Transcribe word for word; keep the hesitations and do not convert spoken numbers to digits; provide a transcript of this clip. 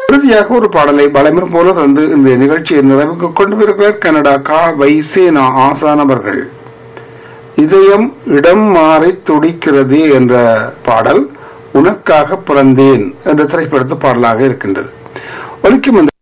இறுதியாக ஒரு பாடலை பலமே போல தந்து இந்த நிகழ்ச்சியை நிறைவுக்கு கொண்டு வருகிறார் கனடா கா வைசேனா ஆசானவர்கள். இதயம் இடம் மாறி துடிக்கிறது என்ற பாடல் உனக்காக பிறந்தேன் என்ற திரைப்படத்து பாடலாக இருக்கின்றது. ஒலிக்கும்